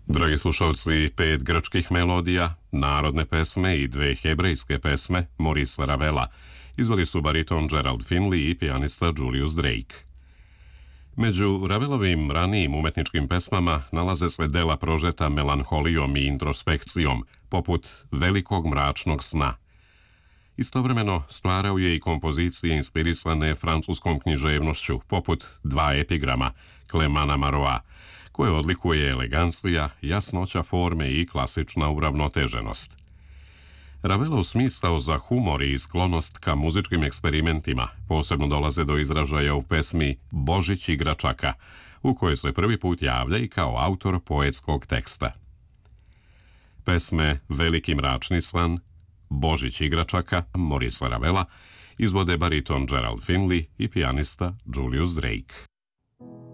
Dragi slušalci, 5 grčkih melodija, narodne pesme i 2 hebrejske pesme Maurice Ravela izveli su bariton Gerald Finley i pijanista Julius Drake. Među Ravelovim ranijim umetničkim pesmama nalaze se dela prožeta melanholijom i introspekcijom, poput Velikog mračnog sna. Istovremeno stvarao je i kompozicije inspirisane francuskom književnošću, poput 2 epigrama Clemana Maroa, koje odlikuje elegancija, jasnoća forme i klasična uravnoteženost. Ravelov smisao za humor i sklonost ka muzičkim eksperimentima posebno dolaze do izražaja u pesmi Božić igračaka, u kojoj se prvi put javlja i kao autor poetskog teksta. Pesme Veliki mračni san, Božić igračaka Maurice Ravela izvode bariton Gerald Finley i pijanista Julius Drake.